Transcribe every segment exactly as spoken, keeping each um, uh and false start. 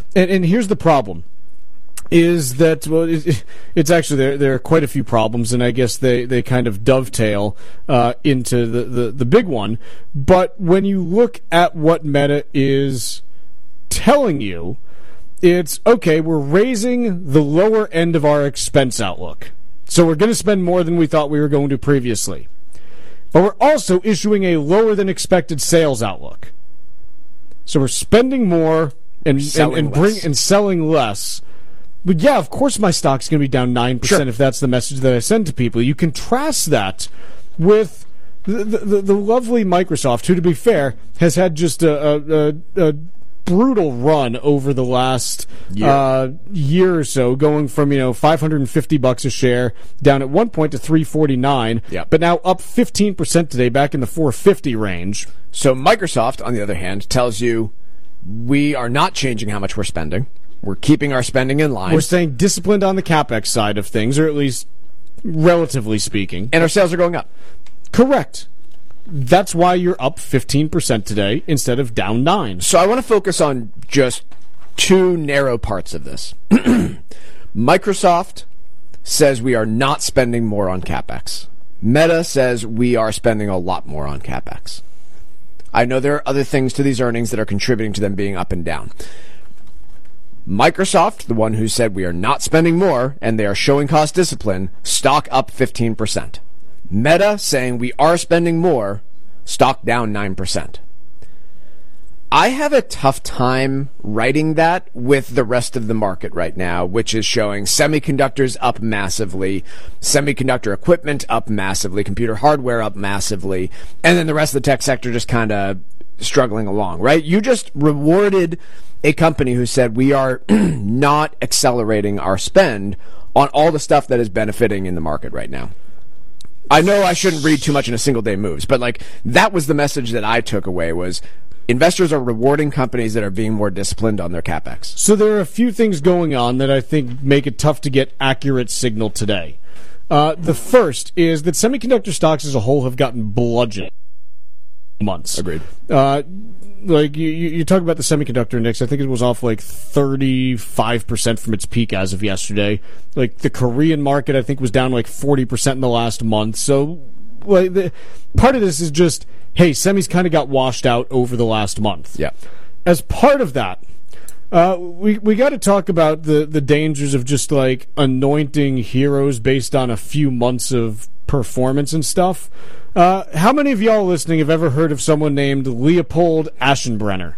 and, and here's the problem. Is that, well, it, it's actually, there There are quite a few problems, and I guess they, they kind of dovetail uh, into the, the, the big one. But when you look at what Meta is telling you, it's, okay, we're raising the lower end of our expense outlook. So we're going to spend more than we thought we were going to previously. But we're also issuing a lower than expected sales outlook. So we're spending more and, and, and, bring, and selling less. But yeah, of course my stock's going to be down nine percent sure. if that's the message that I send to people. You contrast that with the, the, the lovely Microsoft, who, to be fair, has had just a, a, a brutal run over the last year. Uh, year or so, going from, you know, five hundred fifty bucks a share down at one point to three forty-nine, yep. but now up fifteen percent today, back in the four fifty range. So Microsoft, on the other hand, tells you we are not changing how much we're spending. We're keeping our spending in line. We're staying disciplined on the CapEx side of things, or at least relatively speaking. And our sales are going up. Correct. That's why you're up fifteen percent today instead of down nine. So I want to focus on just two narrow parts of this. Microsoft says we are not spending more on CapEx. Meta says we are spending a lot more on CapEx. I know there are other things to these earnings that are contributing to them being up and down. Microsoft, the one who said we are not spending more and they are showing cost discipline, stock up fifteen percent. Meta saying we are spending more, stock down nine percent. I have a tough time writing that with the rest of the market right now, which is showing semiconductors up massively, semiconductor equipment up massively, computer hardware up massively, and then the rest of the tech sector just kind of struggling along, right? You just rewarded a company who said we are not accelerating our spend on all the stuff that is benefiting in the market right now. I know I shouldn't read too much into single day moves, but like that was the message that I took away, was investors are rewarding companies that are being more disciplined on their CapEx. So there are a few things going on that I think make it tough to get accurate signal today. Uh, the first is that semiconductor stocks as a whole have gotten bludgeoned months. Agreed. Uh, like you, you talk about the semiconductor index, I think it was off like thirty-five percent from its peak as of yesterday. Like the Korean market, I think, was down like forty percent in the last month. So, like, the, part of this is just, hey, semis kind of got washed out over the last month. Yeah. As part of that, uh, we we got to talk about the the dangers of just like anointing heroes based on a few months of performance and stuff. Uh, how many of y'all listening have ever heard of someone named Leopold Aschenbrenner?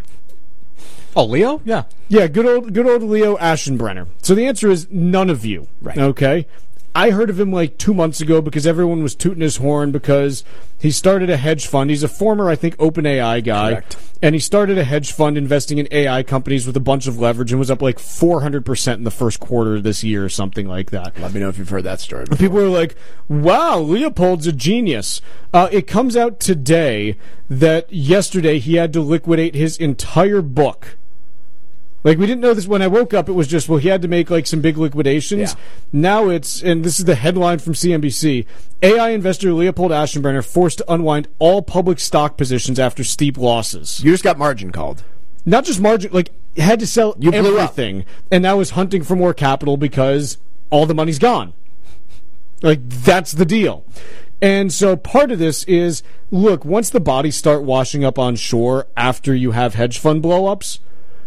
Oh, Leo? Yeah. Yeah, good old good old Leo Aschenbrenner. So the answer is none of you. Right. Okay? I heard of him like two months ago because everyone was tooting his horn because he started a hedge fund. He's a former, I think, OpenAI guy. Correct. And he started a hedge fund investing in A I companies with a bunch of leverage and was up like four hundred percent in the first quarter of this year or something like that. Let me know if you've heard that story before. People were like, wow, Leopold's a genius. Uh, it comes out today that yesterday he had to liquidate his entire book. Like, we didn't know this when I woke up. It was just, well, he had to make, like, some big liquidations. Yeah. Now it's, and this is the headline from C N B C, A I investor Leopold Aschenbrenner forced to unwind all public stock positions after steep losses. You just got margin called. Not just margin, like, had to sell You blew everything. Up. And now is hunting for more capital because all the money's gone. Like, that's the deal. And so part of this is, look, once the bodies start washing up on shore after you have hedge fund blow-ups,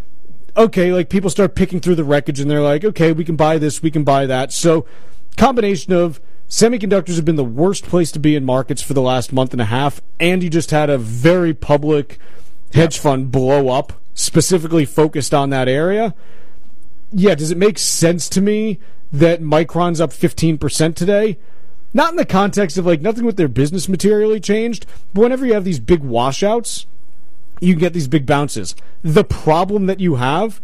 okay, like people start picking through the wreckage and they're like, okay, we can buy this, we can buy that. So combination of semiconductors have been the worst place to be in markets for the last month and a half, and you just had a very public hedge yep. fund blow up specifically focused on that area. Yeah, does it make sense to me that Micron's up fifteen percent today? Not in the context of like nothing with their business materially changed, but whenever you have these big washouts, you can get these big bounces. The problem that you have,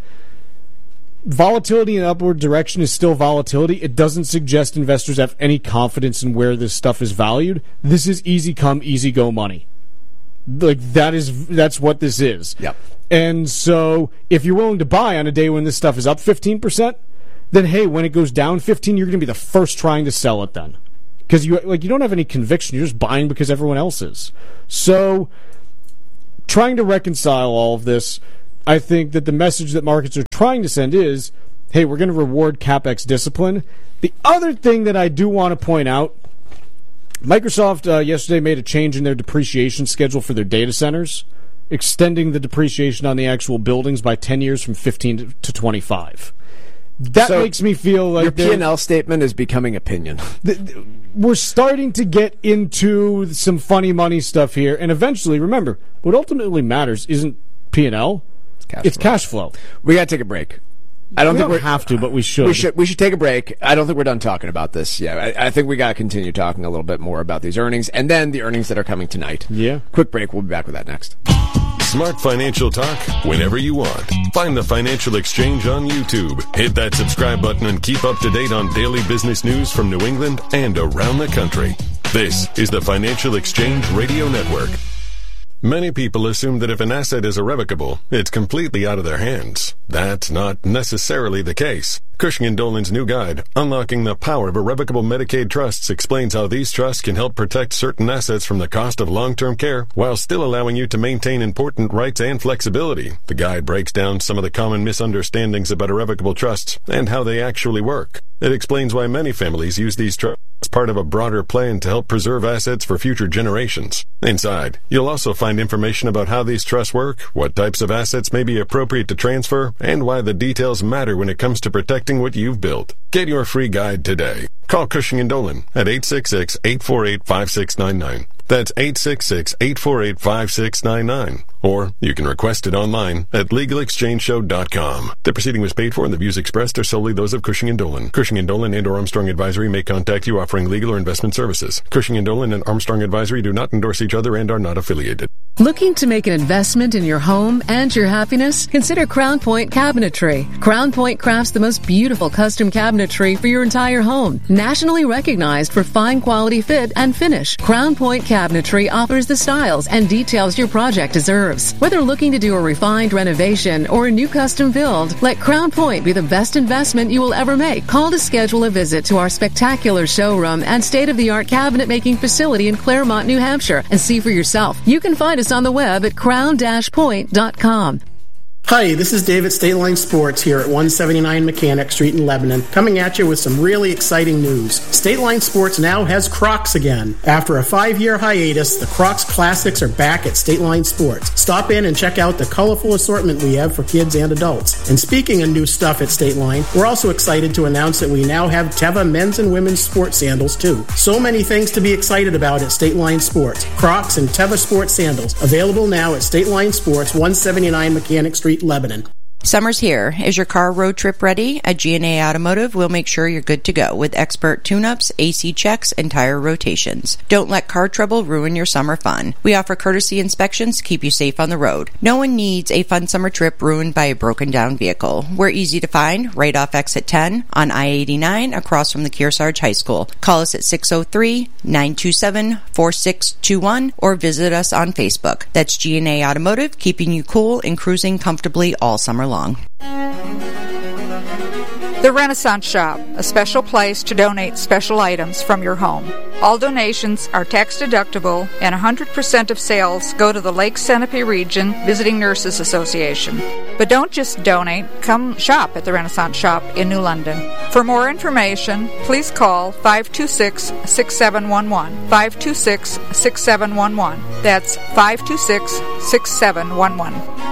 volatility in upward direction is still volatility. It doesn't suggest investors have any confidence in where this stuff is valued. This is easy come, easy go money. Like that is that's what this is. Yep. And so if you're willing to buy on a day when this stuff is up fifteen percent, then hey, when it goes down fifteen, you're going to be the first trying to sell it then. Because you like you don't have any conviction. You're just buying because everyone else is. So trying to reconcile all of this, I think that the message that markets are trying to send is, hey, we're going to reward CapEx discipline. The other thing that I do want to point out, Microsoft uh, yesterday made a change in their depreciation schedule for their data centers, extending the depreciation on the actual buildings by ten years from fifteen to twenty-five. That So makes me feel like your P and L statement is becoming opinion. th- th- we're starting to get into some funny money stuff here, and eventually, remember, what ultimately matters isn't P and L, Cash it's flow. cash flow. We got to take a break. I don't We think don't we have to, but we should. We should. We should take a break. I don't think we're done talking about this. Yeah, I, I think we got to continue talking a little bit more about these earnings, and then the earnings that are coming tonight. Yeah. Quick break. We'll be back with that next. Smart financial talk whenever you want. Find the Financial Exchange on YouTube. Hit that subscribe button and keep up to date on daily business news from New England and around the country. This is the Financial Exchange Radio Network. Many people assume that if an asset is irrevocable, it's completely out of their hands. That's not necessarily the case. Cushing and Dolan's new guide, Unlocking the Power of Irrevocable Medicaid Trusts, explains how these trusts can help protect certain assets from the cost of long-term care while still allowing you to maintain important rights and flexibility. The guide breaks down some of the common misunderstandings about irrevocable trusts and how they actually work. It explains why many families use these trusts as part of a broader plan to help preserve assets for future generations. Inside, you'll also find information about how these trusts work, what types of assets may be appropriate to transfer, and why the details matter when it comes to protecting what you've built. Get your free guide today. Call Cushing and Dolan at eight six six, eight four eight, five six nine nine. That's eight six six, eight four eight, five six nine nine. Or you can request it online at legal exchange show dot com. The proceeding was paid for and the views expressed are solely those of Cushing and Dolan. Cushing and Dolan and or Armstrong Advisory may contact you offering legal or investment services. Cushing and Dolan and Armstrong Advisory do not endorse each other and are not affiliated. Looking to make an investment in your home and your happiness? Consider Crown Point Cabinetry. Crown Point crafts the most beautiful custom cabinetry for your entire home. Nationally recognized for fine quality fit and finish, Crown Point Cabinetry offers the styles and details your project deserves. Whether looking to do a refined renovation or a new custom build, let Crown Point be the best investment you will ever make. Call to schedule a visit to our spectacular showroom and state-of-the-art cabinet making facility in Claremont, New Hampshire, and see for yourself. You can find us on the web at crown dash point dot com. Hi, this is David State Line Sports here at one seventy-nine Mechanic Street in Lebanon, coming at you with some really exciting news. State Line Sports now has Crocs again. After a five-year hiatus, the Crocs Classics are back at State Line Sports. Stop in and check out the colorful assortment we have for kids and adults. And speaking of new stuff at State Line, we're also excited to announce that we now have Teva men's and women's sports sandals too. So many things to be excited about at State Line Sports. Crocs and Teva sports sandals, available now at State Line Sports, one seventy-nine Mechanic Street, Lebanon. Summer's here. Is your car road trip ready? At G and A Automotive, we'll make sure you're good to go with expert tune-ups, A C checks, and tire rotations. Don't let car trouble ruin your summer fun. We offer courtesy inspections to keep you safe on the road. No one needs a fun summer trip ruined by a broken-down vehicle. We're easy to find right off exit ten on I eighty-nine across from the Kearsarge High School. Call us at six oh three, nine two seven, four six two one or visit us on Facebook. That's G and A Automotive, keeping you cool and cruising comfortably all summer long. The Renaissance Shop, a special place to donate special items from your home. All donations are tax deductible and one hundred percent of sales go to the Lake Sanipee Region Visiting Nurses Association. But don't just donate, come shop at the Renaissance Shop in New London. For more information, please call five two six, six seven one one, five two six, six seven one one. That's five two six, six seven one one.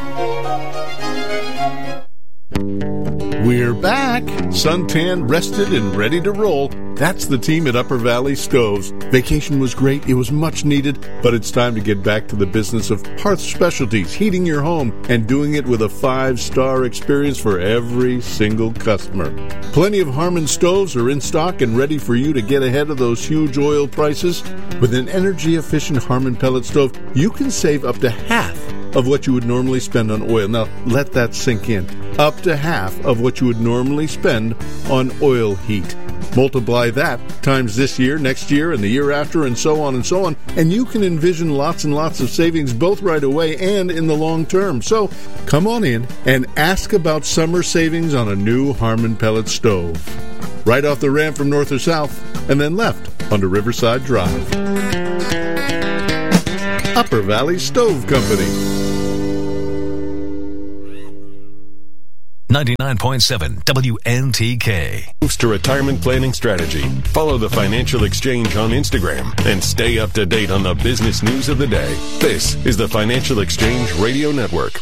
We're back. Suntan, rested, and ready to roll. That's the team at Upper Valley Stoves. Vacation was great. It was much needed, but it's time to get back to the business of hearth specialties, heating your home, and doing it with a five-star experience for every single customer. Plenty of Harmon stoves are in stock and ready for you to get ahead of those huge oil prices. With an energy-efficient Harmon pellet stove, you can save up to half of what you would normally spend on oil. Now, let that sink in. Up to half of what you would normally spend on oil heat. Multiply that times this year, next year, and the year after, and so on and so on, and you can envision lots and lots of savings both right away and in the long term. So, come on in and ask about summer savings on a new Harmon pellet stove. Right off the ramp from north or south, and then left onto Riverside Drive. Upper Valley Stove Company. ninety-nine point seven W N T K. Moves to retirement planning strategy. Follow the Financial Exchange on Instagram and stay up to date on the business news of the day. This is the Financial Exchange Radio Network.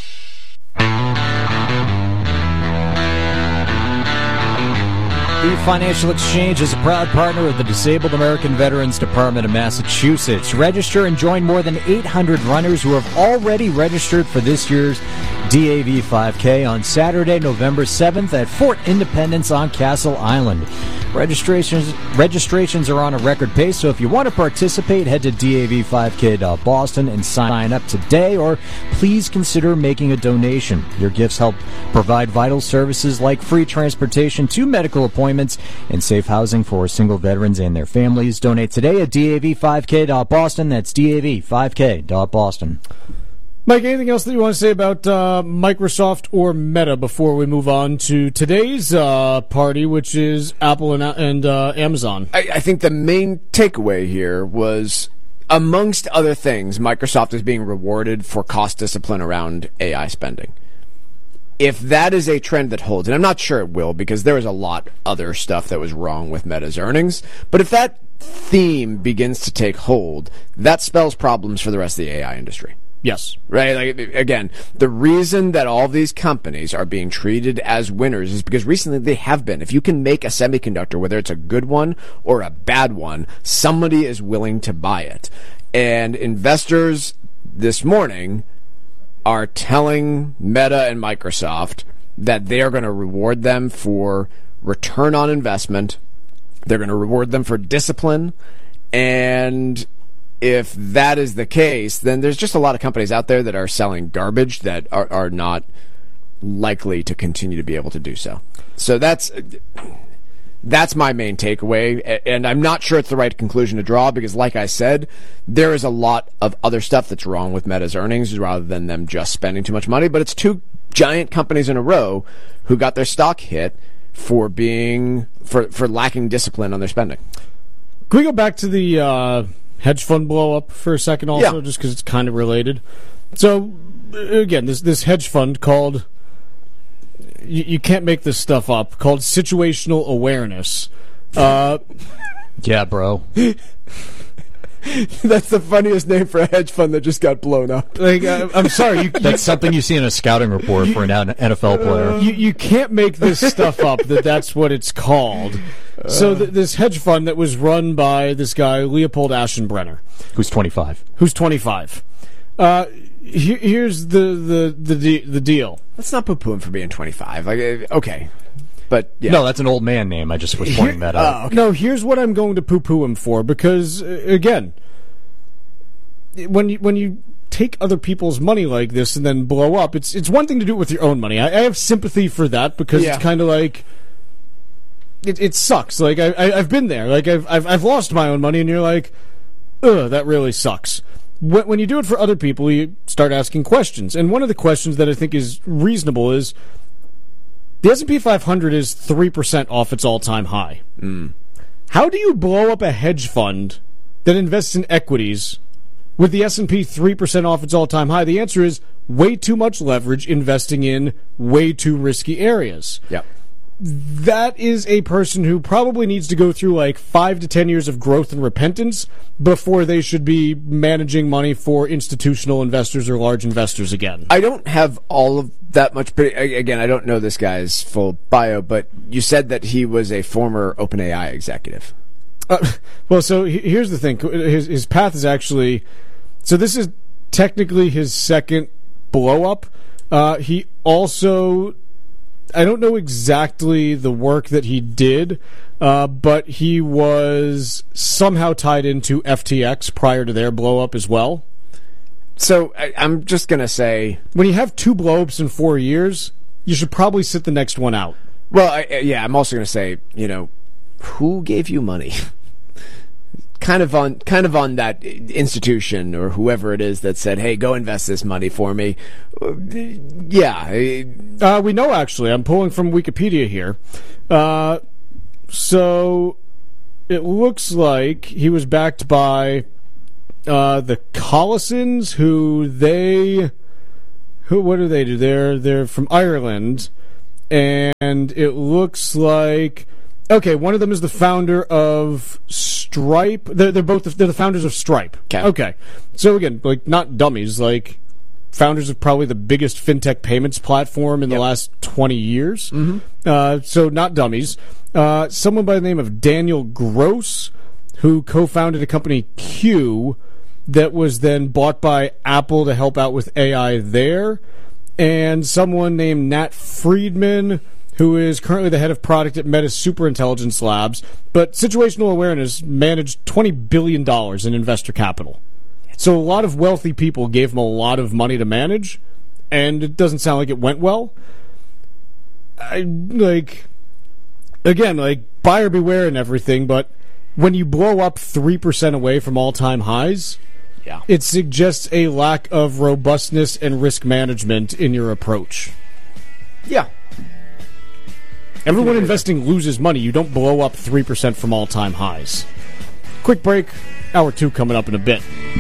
The Financial Exchange is a proud partner of the Disabled American Veterans Department of Massachusetts. Register and join more than eight hundred runners who have already registered for this year's D A V five K on Saturday, November seventh at Fort Independence on Castle Island. Registrations registrations are on a record pace, so if you want to participate, head to D A V five K dot Boston and sign up today, or please consider making a donation. Your gifts help provide vital services like free transportation to medical appointments and safe housing for single veterans and their families. Donate today at D A V five K dot Boston. That's D A V five K dot Boston. Mike, anything else that you want to say about uh, Microsoft or Meta before we move on to today's uh, party, which is Apple and, and uh, Amazon? I, I think the main takeaway here was, amongst other things, Microsoft is being rewarded for cost discipline around A I spending. If that is a trend that holds, and I'm not sure it will because there was a lot other stuff that was wrong with Meta's earnings, but if that theme begins to take hold, that spells problems for the rest of the A I industry. Yes. Right? Like, again, the reason that all these companies are being treated as winners is because recently they have been. If you can make a semiconductor, whether it's a good one or a bad one, somebody is willing to buy it. And investors this morning are telling Meta and Microsoft that they are going to reward them for return on investment. They're going to reward them for discipline. And if that is the case, then there's just a lot of companies out there that are selling garbage that are, are not likely to continue to be able to do so. So that's that's my main takeaway, and I'm not sure it's the right conclusion to draw because, like I said, there is a lot of other stuff that's wrong with Meta's earnings rather than them just spending too much money. But it's two giant companies in a row who got their stock hit for being for for lacking discipline on their spending. Can we go back to the uh, hedge fund blow up for a second also, yeah. just because it's kind of related? So, again, this this hedge fund called, you, you can't make this stuff up, called Situational Awareness. Uh, yeah, bro. That's the funniest name for a hedge fund that just got blown up. Like, uh, I'm sorry. You, That's something you see in a scouting report for an N F L player. You, you can't make this stuff up that that's what it's called. So th- this hedge fund that was run by this guy, Leopold Aschenbrenner. Who's twenty-five. Who's twenty-five. Uh, he, here's the, the, the, de- the deal. Let's not poo-poo him for being twenty-five. Like, okay. But yeah. No, that's an old man name. I just was pointing Here, that out. Uh, okay. No, here's what I'm going to poo-poo him for, because, uh, again, when you, when you take other people's money like this and then blow up, it's it's one thing to do it with your own money. I, I have sympathy for that because yeah. it's kind of like, it it sucks. Like, I, I, I've been there. Like, I've, I've, I've lost my own money, and you're like, ugh, that really sucks. When, when you do it for other people, you start asking questions. And one of the questions that I think is reasonable is, the S and P five hundred is three percent off its all-time high. Mm. How do you blow up a hedge fund that invests in equities with the S and P three percent off its all-time high? The answer is way too much leverage investing in way too risky areas. Yep. That is a person who probably needs to go through like five to ten years of growth and repentance before they should be managing money for institutional investors or large investors again. I don't have all of that much, but again, I don't know this guy's full bio, but you said that he was a former OpenAI executive. Uh, well, so here's the thing. His, his path is actually... So this is technically his second blow-up. Uh, he also... I don't know exactly the work that he did, uh, but he was somehow tied into F T X prior to their blow-up as well. So I, I'm just going to say... When you have two blow-ups in four years, you should probably sit the next one out. Well, I, yeah, I'm also going to say, you know, who gave you money? kind of on kind of on that institution or whoever it is that said, hey, go invest this money for me. Yeah. Uh, we know, actually. I'm pulling from Wikipedia here. Uh, so it looks like he was backed by uh, the Collisons, who they... who? What do they do? They're, they're from Ireland. and it looks like okay. One of them is the founder of Stripe. They're, they're both the, they're the founders of Stripe. Okay. Okay. So again, like not dummies, like founders of probably the biggest fintech payments platform in yep. the last twenty years. Mm-hmm. Uh, so not dummies. Uh, someone by the name of Daniel Gross, who co-founded a company Q that was then bought by Apple to help out with A I there, and someone named Nat Friedman, who is currently the head of product at Meta's Superintelligence Labs, but Situational Awareness managed twenty billion dollars in investor capital. So a lot of wealthy people gave him a lot of money to manage, and it doesn't sound like it went well. I, like, again, like, buyer beware and everything, but when you blow up three percent away from all-time highs, yeah. it suggests a lack of robustness and risk management in your approach. Yeah. Everyone investing loses money. You don't blow up three percent from all-time highs. Quick break. Hour two coming up in a bit.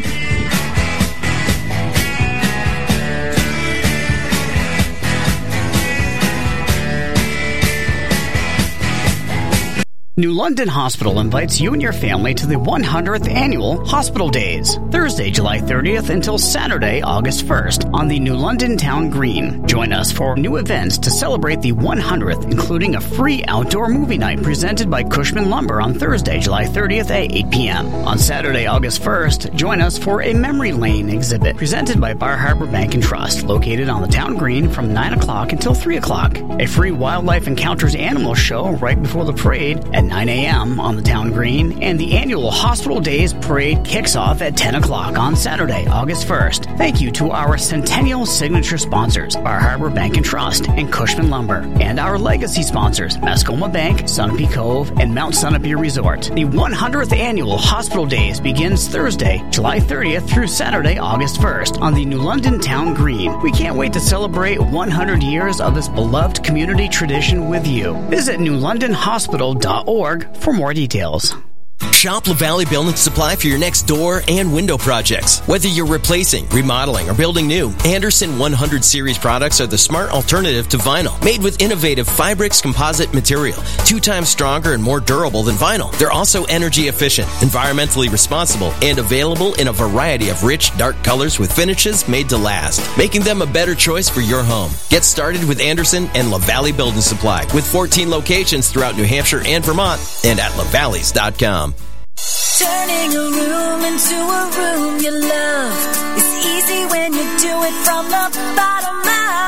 New London Hospital invites you and your family to the one hundredth Annual Hospital Days, Thursday, July thirtieth until Saturday, August first, on the New London Town Green. Join us for new events to celebrate the one hundredth, including a free outdoor movie night presented by Cushman Lumber on Thursday, July thirtieth at eight p.m. On Saturday, August first, join us for a Memory Lane exhibit presented by Bar Harbor Bank and Trust, located on the Town Green from nine o'clock until three o'clock. A free Wildlife Encounters animal show right before the parade at nine a.m. on the Town Green, and the annual Hospital Days Parade kicks off at ten o'clock on Saturday, August first. Thank you to our Centennial Signature sponsors, Bar Harbor Bank and Trust and Cushman Lumber, and our legacy sponsors, Mascoma Bank, Sunapee Cove, and Mount Sunapee Resort. The one hundredth Annual Hospital Days begins Thursday, July thirtieth through Saturday, August first on the New London Town Green. We can't wait to celebrate one hundred years of this beloved community tradition with you. Visit new london hospital dot org for more details. Shop LaValle Building Supply for your next door and window projects. Whether you're replacing, remodeling, or building new, Anderson one hundred series products are the smart alternative to vinyl. Made with innovative Fibrix composite material, two times stronger and more durable than vinyl. They're also energy efficient, environmentally responsible, and available in a variety of rich, dark colors with finishes made to last, making them a better choice for your home. Get started with Anderson and LaValle Building Supply with fourteen locations throughout New Hampshire and Vermont, and at lavalleys dot com. Turning a room into a room you love is easy when you do it from the bottom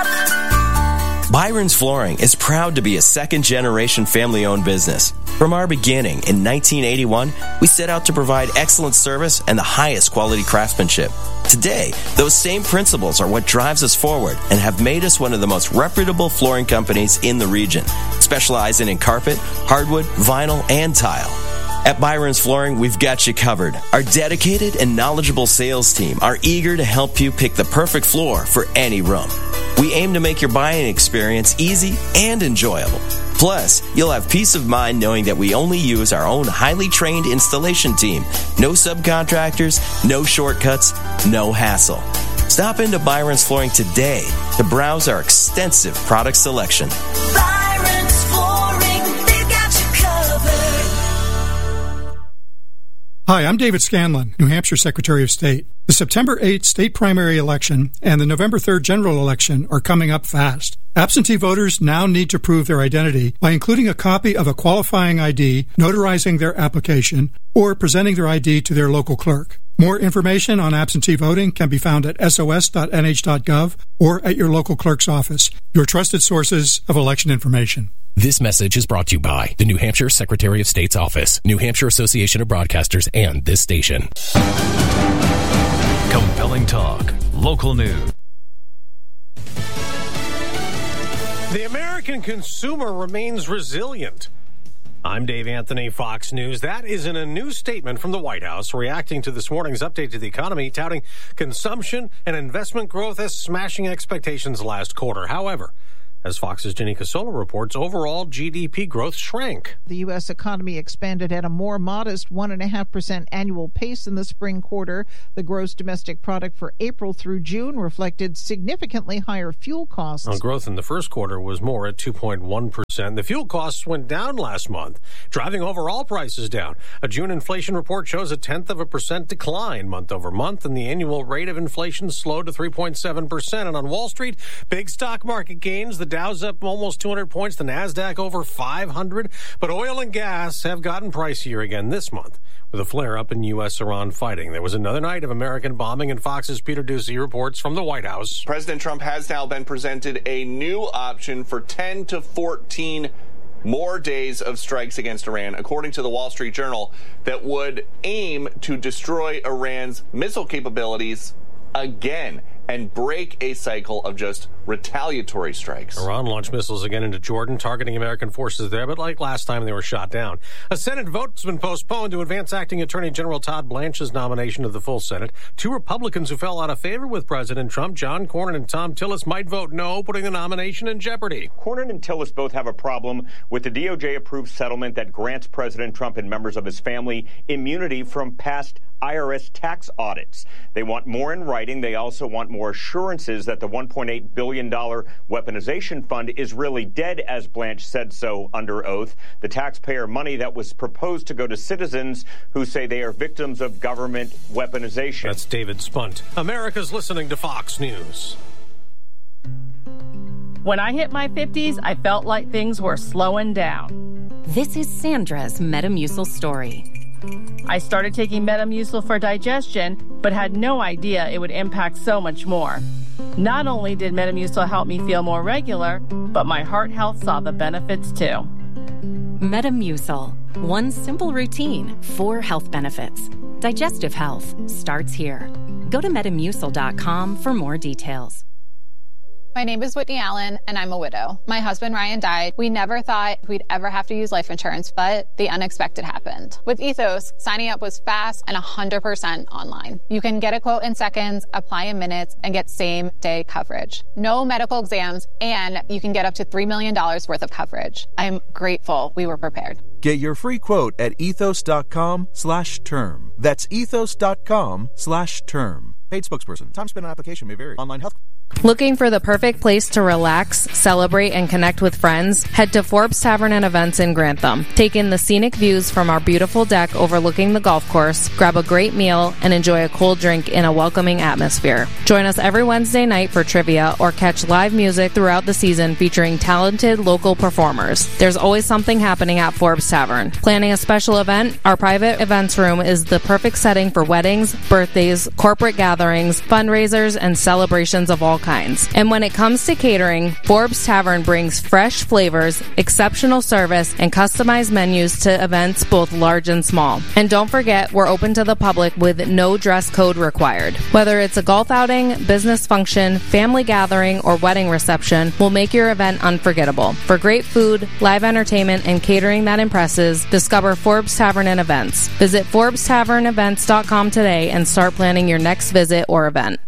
up. Byron's Flooring is proud to be a second-generation family-owned business. From our beginning in nineteen eighty-one, we set out to provide excellent service and the highest quality craftsmanship. Today, those same principles are what drives us forward and have made us one of the most reputable flooring companies in the region, specializing in carpet, hardwood, vinyl, and tile. At Byron's Flooring, we've got you covered. Our dedicated and knowledgeable sales team are eager to help you pick the perfect floor for any room. We aim to make your buying experience easy and enjoyable. Plus, you'll have peace of mind knowing that we only use our own highly trained installation team. No subcontractors, no shortcuts, no hassle. Stop into Byron's Flooring today to browse our extensive product selection. Byron's Flooring, they've got you covered. Hi, I'm David Scanlon, New Hampshire Secretary of State. The September eighth state primary election and the November third general election are coming up fast. Absentee voters now need to prove their identity by including a copy of a qualifying I D, notarizing their application, or presenting their I D to their local clerk. More information on absentee voting can be found at S O S dot N H dot gov or at your local clerk's office, your trusted sources of election information. This message is brought to you by the New Hampshire Secretary of State's Office, New Hampshire Association of Broadcasters, and this station. Compelling talk, local news. The American consumer remains resilient. I'm Dave Anthony, Fox News. That is in a new statement from the White House reacting to this morning's update to the economy, touting consumption and investment growth as smashing expectations last quarter. However, As Fox's Jenny Casola reports, overall G D P growth shrank. The U S economy expanded at a more modest one point five percent annual pace in the spring quarter. The gross domestic product for April through June reflected significantly higher fuel costs. Well, growth in the first quarter was more at two point one percent. The fuel costs went down last month, driving overall prices down. A June inflation report shows a tenth of a percent decline month over month, and the annual rate of inflation slowed to three point seven percent. And on Wall Street, big stock market gains. The Dow's up almost two hundred points, the NASDAQ over five hundred. But oil and gas have gotten pricier again this month with a flare-up in U S Iran fighting. There was another night of American bombing, and Fox's Peter Doocy reports from the White House. President Trump has now been presented a new option for ten to fourteen more days of strikes against Iran, according to the Wall Street Journal, that would aim to destroy Iran's missile capabilities again and break a cycle of just retaliatory strikes. Iran launched missiles again into Jordan, targeting American forces there, but like last time, they were shot down. A Senate vote's been postponed to advance acting Attorney General Todd Blanche's nomination of the full Senate. Two Republicans who fell out of favor with President Trump, John Cornyn and Tom Tillis, might vote no, putting the nomination in jeopardy. Cornyn and Tillis both have a problem with the D O J-approved settlement that grants President Trump and members of his family immunity from past I R S tax audits. They want more in writing. They also want more assurances that the one point eight billion dollars weaponization fund is really dead, as Blanche said so under oath. The taxpayer money that was proposed to go to citizens who say they are victims of government weaponization. That's David Spunt. America's listening to Fox News. When I hit my fifties, I felt like things were slowing down. This is Sandra's Metamucil story. I started taking Metamucil for digestion, but had no idea it would impact so much more. Not only did Metamucil help me feel more regular, but my heart health saw the benefits too. Metamucil. One simple routine, four health benefits. Digestive health starts here. Go to metamucil dot com for more details. My name is Whitney Allen, and I'm a widow. My husband, Ryan, died. We never thought we'd ever have to use life insurance, but the unexpected happened. With Ethos, signing up was fast and one hundred percent online. You can get a quote in seconds, apply in minutes, and get same-day coverage. No medical exams, and you can get up to three million dollars worth of coverage. I'm grateful we were prepared. Get your free quote at ethos dot com slash term. That's ethos dot com slash term. Paid spokesperson. Time spent on application may vary. Online health. Looking for the perfect place to relax, celebrate, and connect with friends? Head to Forbes Tavern and Events in Grantham. Take in the scenic views from our beautiful deck overlooking the golf course, grab a great meal, and enjoy a cold drink in a welcoming atmosphere. Join us every Wednesday night for trivia or catch live music throughout the season featuring talented local performers. There's always something happening at Forbes Tavern. Planning a special event? Our private events room is the perfect setting for weddings, birthdays, corporate gatherings, fundraisers, and celebrations of all kinds. And when it comes to catering, Forbes Tavern brings fresh flavors, exceptional service, and customized menus to events both large and small. And don't forget, we're open to the public with no dress code required. Whether it's a golf outing, business function, family gathering, or wedding reception, we'll make your event unforgettable. For great food, live entertainment, and catering that impresses, discover Forbes Tavern and Events. Visit forbes tavern events dot com today and start planning your next visit or event.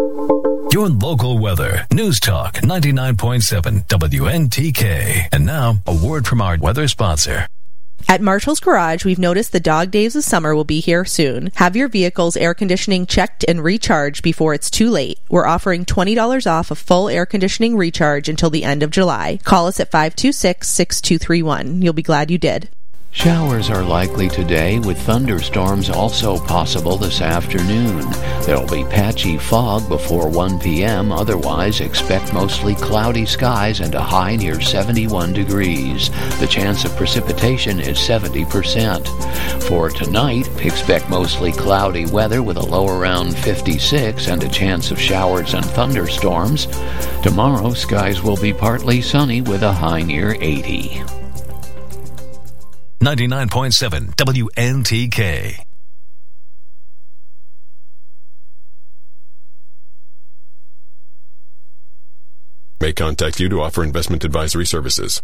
Your local weather. News Talk ninety-nine point seven W N T K. And now, a word from our weather sponsor. At Marshall's Garage, we've noticed the dog days of summer will be here soon. Have your vehicle's air conditioning checked and recharged before it's too late. We're offering twenty dollars off a full air conditioning recharge until the end of July. Call us at five two six, six two three one. You'll be glad you did. Showers are likely today, with thunderstorms also possible this afternoon. There'll be patchy fog before one p.m. Otherwise, expect mostly cloudy skies and a high near seventy-one degrees. The chance of precipitation is seventy percent. For tonight, expect mostly cloudy weather with a low around fifty-six and a chance of showers and thunderstorms. Tomorrow, skies will be partly sunny with a high near eighty. ninety-nine point seven W N T K. May contact you to offer investment advisory services.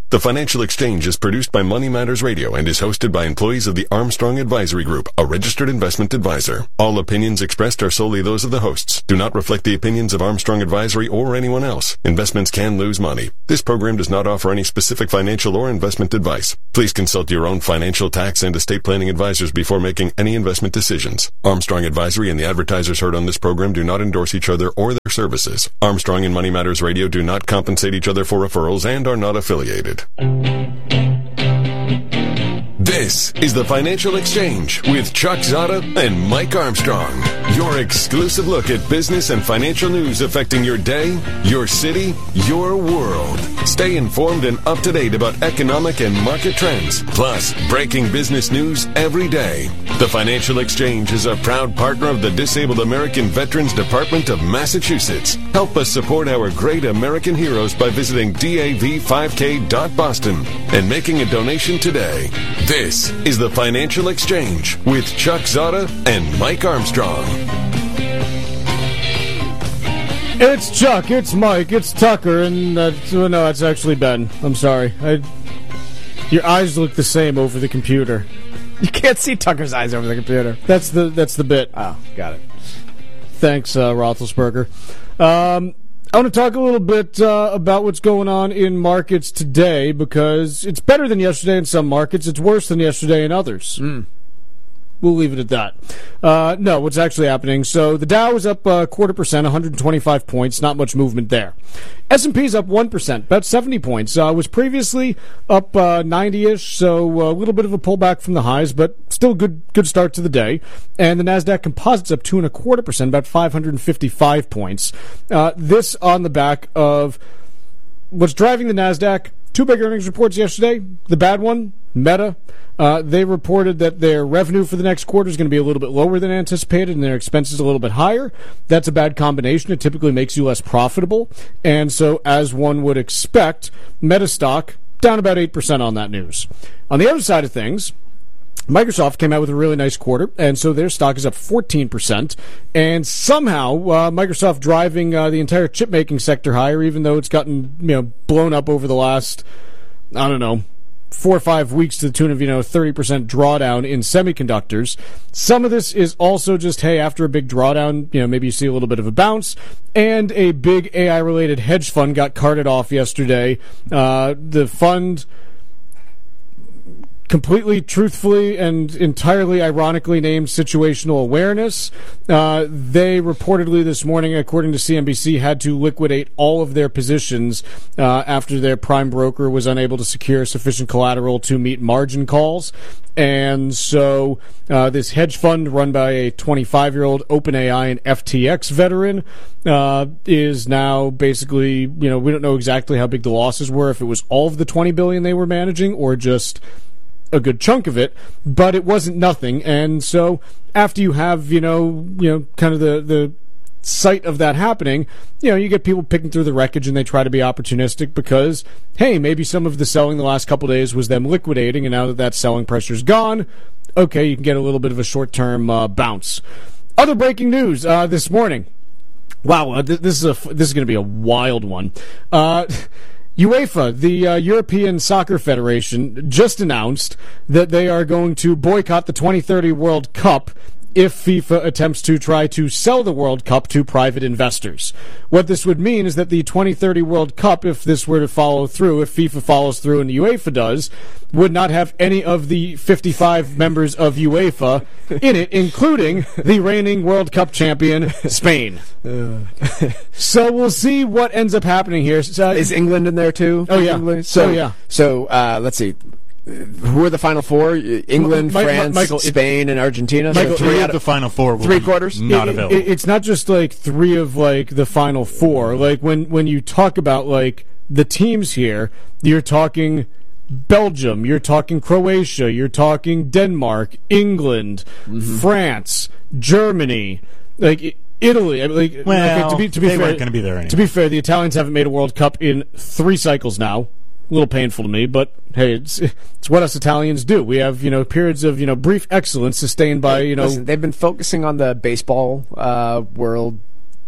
The Financial Exchange is produced by Money Matters Radio and is hosted by employees of the Armstrong Advisory Group, a registered investment advisor. All opinions expressed are solely those of the hosts. Do not reflect the opinions of Armstrong Advisory or anyone else. Investments can lose money. This program does not offer any specific financial or investment advice. Please consult your own financial, tax, and estate planning advisors before making any investment decisions. Armstrong Advisory and the advertisers heard on this program do not endorse each other or their services. Armstrong and Money Matters Radio do not compensate each other for referrals and are not affiliated. This is the Financial Exchange with Chuck Zada and Mike Armstrong. Your exclusive look at business and financial news affecting your day, your city, your world. Stay informed and up to date about economic and market trends, plus breaking business news every day. The Financial Exchange is a proud partner of the Disabled American Veterans Department of Massachusetts. Help us support our great American heroes by visiting D A V five K dot Boston and making a donation today. This is the Financial Exchange with Chuck Zada and Mike Armstrong. It's Chuck, it's Mike, it's Tucker, and that's, oh no, that's actually Ben. I'm sorry. I, your eyes look the same over the computer. You can't see Tucker's eyes over the computer. That's the that's the bit. Oh, got it. Thanks, uh, Roethlisberger. Um, I want to talk a little bit uh, about what's going on in markets today, because it's better than yesterday in some markets. It's worse than yesterday in others. Mm. We'll leave it at that. Uh, no, what's actually happening? So the Dow is up a quarter percent, one hundred twenty-five points. Not much movement there. S and P is up one percent, about seventy points. Uh, was previously up uh, ninety-ish, so a little bit of a pullback from the highs, but still good good start to the day. And the NASDAQ Composite's up two and a quarter percent, about five hundred fifty-five points. Uh, this on the back of what's driving the NASDAQ. Two big earnings reports yesterday. The bad one, Meta. Uh, they reported that their revenue for the next quarter is going to be a little bit lower than anticipated and their expenses a little bit higher. That's a bad combination. It typically makes you less profitable. And so, as one would expect, Meta stock down about eight percent on that news. On the other side of things, Microsoft came out with a really nice quarter, and so their stock is up fourteen percent. And somehow, uh, Microsoft driving uh, the entire chip-making sector higher, even though it's gotten you know blown up over the last, I don't know, four or five weeks to the tune of, you know, thirty percent drawdown in semiconductors. Some of this is also just, hey, after a big drawdown, you know, maybe you see a little bit of a bounce. And a big A I-related hedge fund got carted off yesterday. Uh, the fund, completely truthfully and entirely ironically named Situational Awareness. Uh, they reportedly this morning, according to C N B C, had to liquidate all of their positions uh, after their prime broker was unable to secure sufficient collateral to meet margin calls. And so uh, this hedge fund, run by a twenty-five-year-old OpenAI and F T X veteran, uh, is now basically, you know, we don't know exactly how big the losses were, if it was all of the twenty billion dollars they were managing or just a good chunk of it, but it wasn't nothing. And so after you have, you know, you know, kind of the, the sight of that happening, you know, you get people picking through the wreckage and they try to be opportunistic because, hey, maybe some of the selling the last couple of days was them liquidating, and now that that selling pressure's gone, okay, you can get a little bit of a short-term uh, bounce. Other breaking news uh, this morning. Wow, uh, th- this is a this is going to be a wild one. Uh, UEFA, the uh, European Soccer Federation, just announced that they are going to boycott the twenty thirty World Cup if FIFA attempts to try to sell the World Cup to private investors. What this would mean is that the twenty thirty World Cup, if this were to follow through, if FIFA follows through and UEFA does, would not have any of the fifty-five members of UEFA in it, including the reigning World Cup champion, Spain. Uh. So we'll see what ends up happening here. Uh, is England in there too? Oh, yeah. So, oh, yeah. So uh, let's see. Who are the final four? England, Ma- Ma- France, Michael, Spain, and Argentina. Michael, so three three of the final four will three be quarters not it, available. It, it's not just like three of like the final four. Like when when you talk about like the teams here, you're talking Belgium, you're talking Croatia, you're talking Denmark, England, mm-hmm. France, Germany, like Italy. I mean, like, well, okay, to be, to be they fair, weren't going to be there anyway. To be fair, the Italians haven't made a World Cup in three cycles now. A little painful to me, but hey, it's it's what us Italians do. We have, you know, periods of, you know, brief excellence sustained by, you know... Listen, they've been focusing on the baseball uh, world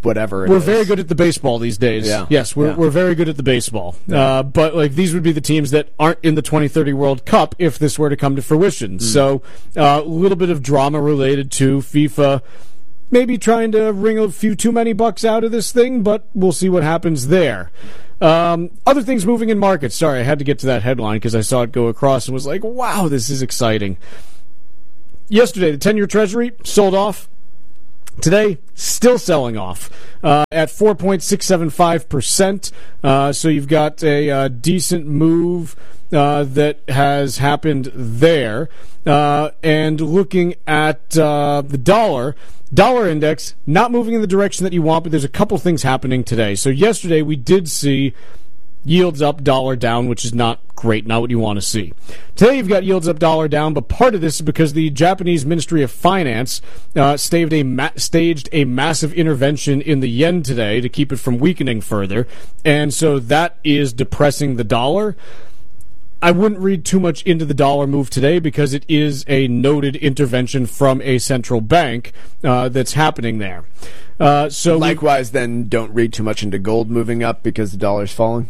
whatever it we're is. very good at the baseball these days. Yeah. Yes, we're Yeah. we're very good at the baseball. Yeah. Uh, but like these would be the teams that aren't in the twenty thirty World Cup if this were to come to fruition. Mm. So uh, a little bit of drama related to FIFA maybe trying to wring a few too many bucks out of this thing, but we'll see what happens there. Um, other things moving in markets. Sorry, I had to get to that headline because I saw it go across and was like, wow, this is exciting. Yesterday, the ten-year Treasury sold off. Today, still selling off uh, at four point six seven five percent. Uh, so you've got a uh, decent move uh, that has happened there. Uh, and looking at uh, the dollar, dollar index not moving in the direction that you want, but there's a couple things happening today. So yesterday we did see yields up, dollar down, which is not great, not what you want to see. Today you've got yields up, dollar down, but part of this is because the Japanese Ministry of Finance uh, staged, a ma- staged a massive intervention in the yen today to keep it from weakening further, and so that is depressing the dollar. I wouldn't read too much into the dollar move today because it is a noted intervention from a central bank uh, that's happening there. Uh, so Likewise, then, don't read too much into gold moving up because the dollar's falling.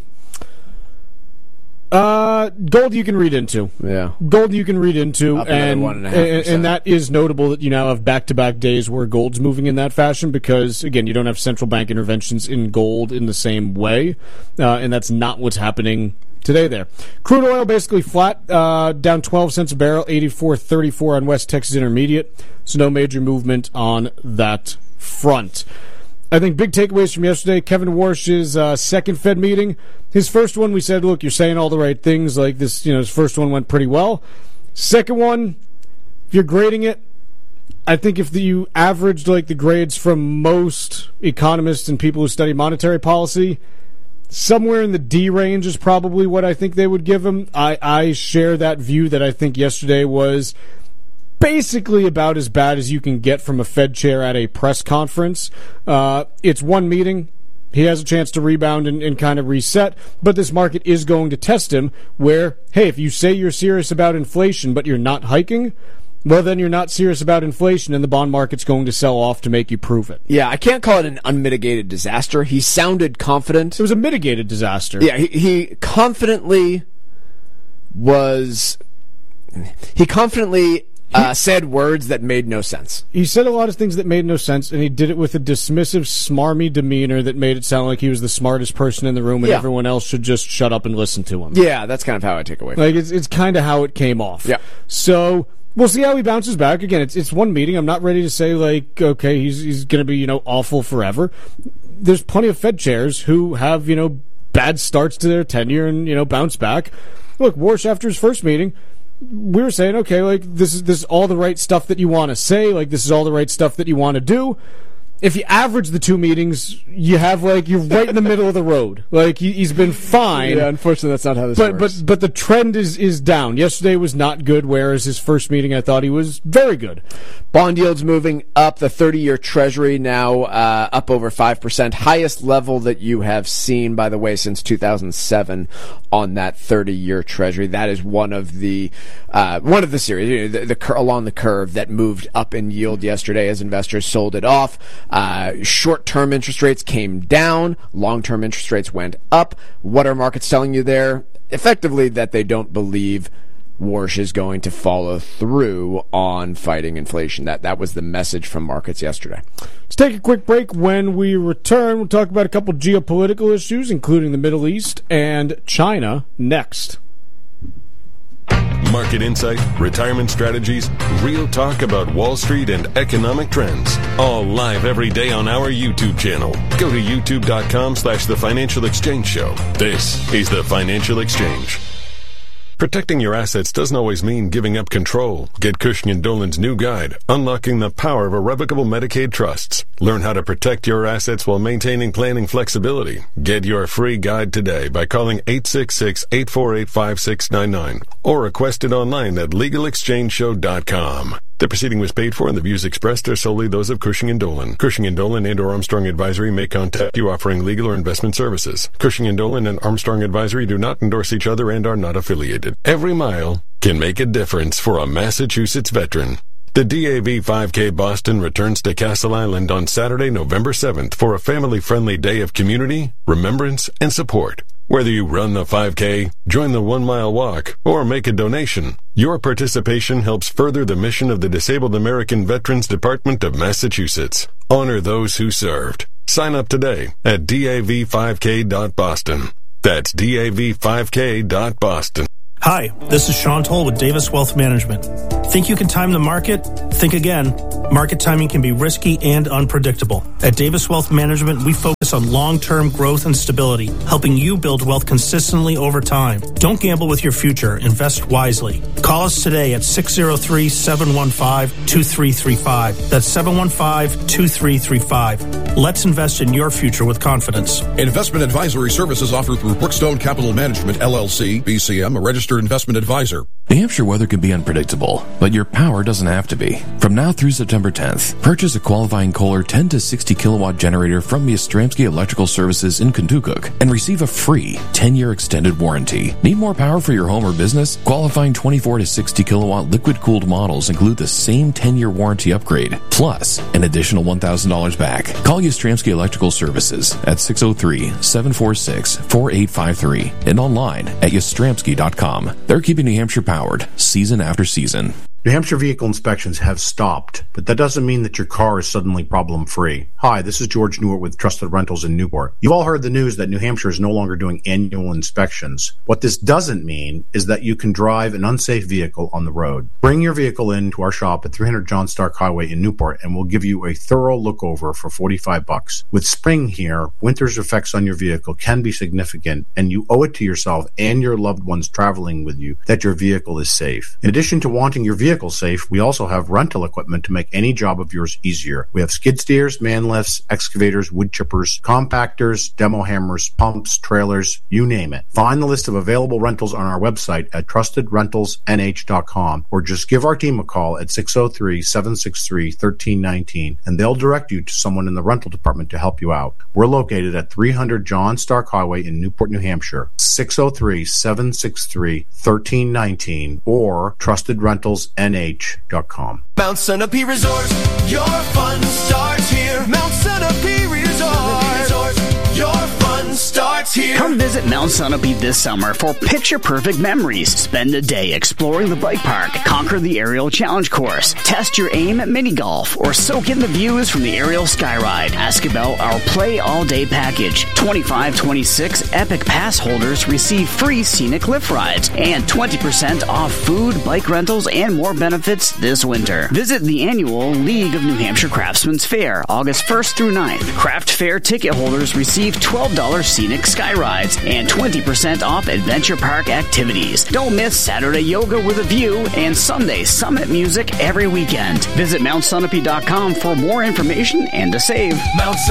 Uh, gold you can read into. Yeah. Gold you can read into, Up another and, one and a half and, percent. and that is notable that you now have back-to-back days where gold's moving in that fashion because, again, you don't have central bank interventions in gold in the same way, uh, and that's not what's happening today there. Crude oil basically flat, uh, down twelve cents a barrel, eighty-four thirty-four on West Texas Intermediate, so no major movement on that front. I think big takeaways from yesterday, Kevin Warsh's uh, second Fed meeting. His first one, we said, look, you're saying all the right things. Like this, you know, his first one went pretty well. Second one, if you're grading it, I think if the, you averaged like the grades from most economists and people who study monetary policy, somewhere in the D range is probably what I think they would give him. I, I share that view that I think yesterday was basically about as bad as you can get from a Fed chair at a press conference. Uh, it's one meeting. He has a chance to rebound and, and kind of reset, but this market is going to test him where, hey, if you say you're serious about inflation but you're not hiking, well, then you're not serious about inflation and the bond market's going to sell off to make you prove it. Yeah, I can't call it an unmitigated disaster. He sounded confident. It was a mitigated disaster. Yeah, he, he confidently was... He confidently... Uh, said words that made no sense. He said a lot of things that made no sense, and he did it with a dismissive, smarmy demeanor that made it sound like he was the smartest person in the room and Yeah. everyone else should just shut up and listen to him. Yeah, that's kind of how I take away from Like, it. it's, it's kind of how it came off. Yeah. So, we'll see how he bounces back. Again, it's it's one meeting. I'm not ready to say, like, okay, he's he's going to be, you know, awful forever. There's plenty of Fed chairs who have, you know, bad starts to their tenure and, you know, bounce back. Look, Warsh, after his first meeting, we were saying, okay, like, this is this is all the right stuff that you want to say, like, this is all the right stuff that you want to do. If you average the two meetings, you have, like, you're right in the middle of the road. Like, he, he's been fine. Yeah, unfortunately, that's not how this but, works. But but the trend is, is down. Yesterday was not good, whereas his first meeting, I thought he was very good. Bond yields moving up. The thirty-year Treasury now uh, up over five percent. Highest level that you have seen, by the way, since two thousand seven on that thirty-year Treasury. That is one of the uh, one of the series, you know, the, the cur- along the curve that moved up in yield yesterday as investors sold it off. Uh, short-term interest rates came down. Long-term interest rates went up. What are markets telling you there? Effectively, that they don't believe Warsh is going to follow through on fighting inflation. That that was the message from markets yesterday. Let's take a quick break. When we return, we'll talk about a couple geopolitical issues, including the Middle East and China, next. Market insight, retirement strategies, real talk about Wall Street and economic trends. All live every day on our YouTube channel. Go to youtube.com slash The Financial Exchange Show. This is The Financial Exchange. Protecting your assets doesn't always mean giving up control. Get Cushing and Dolan's new guide, Unlocking the Power of Irrevocable Medicaid Trusts. Learn how to protect your assets while maintaining planning flexibility. Get your free guide today by calling eight six six, eight four eight, five six nine nine or request it online at legal exchange show dot com. The proceeding was paid for and the views expressed are solely those of Cushing and Dolan. Cushing and Dolan and or Armstrong Advisory may contact you offering legal or investment services. Cushing and Dolan and Armstrong Advisory do not endorse each other and are not affiliated. Every mile can make a difference for a Massachusetts veteran. The D A V five K Boston returns to Castle Island on Saturday, November seventh for a family-friendly day of community, remembrance, and support. Whether you run the five K, join the one-mile walk, or make a donation, your participation helps further the mission of the Disabled American Veterans Department of Massachusetts. Honor those who served. Sign up today at D A V five K dot boston. That's D A V five K dot boston. Hi, this is Sean Toll with Davis Wealth Management. Think you can time the market? Think again. Market timing can be risky and unpredictable. At Davis Wealth Management, we focus on long-term growth and stability, helping you build wealth consistently over time. Don't gamble with your future. Invest wisely. Call us today at six oh three, seven one five, two three three five. That's seven one five, two three three five. Let's invest in your future with confidence. Investment advisory services offered through Brookstone Capital Management, L L C, B C M, a registered investment advisor. New Hampshire weather can be unpredictable, but your power doesn't have to be. From now through September tenth, purchase a qualifying Kohler ten to sixty kilowatt generator from Yastrzemski Electrical Services in Kentucky and receive a free ten-year extended warranty. Need more power for your home or business? Qualifying twenty-four to sixty kilowatt liquid-cooled models include the same ten-year warranty upgrade, plus an additional one thousand dollars back. Call Yastrzemski Electrical Services at six oh three, seven four six, four eight five three and online at yastrzemski dot com. They're keeping New Hampshire powered season after season. New Hampshire vehicle inspections have stopped, but that doesn't mean that your car is suddenly problem-free. Hi, this is George Newart with Trusted Rentals in Newport. You've all heard the news that New Hampshire is no longer doing annual inspections. What this doesn't mean is that you can drive an unsafe vehicle on the road. Bring your vehicle in to our shop at three hundred John Stark Highway in Newport, and we'll give you a thorough look over for forty-five bucks. With spring here, winter's effects on your vehicle can be significant, and you owe it to yourself and your loved ones traveling with you that your vehicle is safe. In addition to wanting your vehicle safe, we also have rental equipment to make any job of yours easier. We have skid steers, man lifts, excavators, wood chippers, compactors, demo hammers, pumps, trailers, you name it. Find the list of available rentals on our website at trusted rentals n h dot com or just give our team a call at six oh three, seven six three, one three one nine and they'll direct you to someone in the rental department to help you out. We're located at three hundred John Stark Highway in Newport, New Hampshire, six oh three, seven six three, one three one nine or trusted rentals n h dot com. Mount Sunapee Resort, your fun starts here. Mount Sunapee Resort, your fun starts here. Come visit Mount Sunapee this summer for picture-perfect memories. Spend a day exploring the bike park, conquer the aerial challenge course, test your aim at mini golf, or soak in the views from the aerial skyride. Ask about our Play All Day package. twenty-five twenty-six Epic Pass holders receive free scenic lift rides and twenty percent off food, bike rentals, and more benefits this winter. Visit the annual League of New Hampshire Craftsman's Fair, August first through ninth. Craft Fair ticket holders receive twelve dollars scenic sky rides and twenty percent off adventure park activities. Don't miss Saturday yoga with a view and Sunday summit music every weekend. Visit mount sunapee dot com for more information and to save. Mount